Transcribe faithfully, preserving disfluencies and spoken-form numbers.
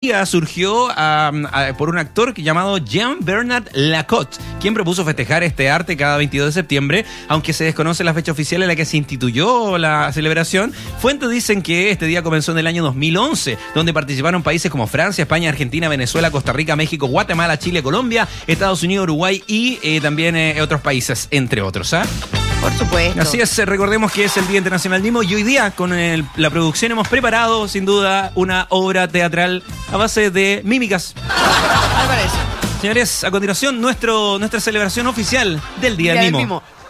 Surgió um, uh, por un actor llamado Jean-Bernard Lacotte, quien propuso festejar este arte cada veintidós de septiembre, aunque se desconoce la fecha oficial en la que se instituyó la celebración. Fuentes dicen que este día comenzó en el año dos mil once, donde participaron países como Francia, España, Argentina, Venezuela, Costa Rica, México, Guatemala, Chile, Colombia, Estados Unidos, Uruguay y eh, también eh, otros países, entre otros. ¿eh? Por supuesto. Así es, recordemos que es el Día Internacional del Mimo y hoy día con el, la producción hemos preparado, sin duda, una obra teatral a base de mímicas. Me parece. Señores, a continuación, nuestro, nuestra celebración oficial del Día del Mimo.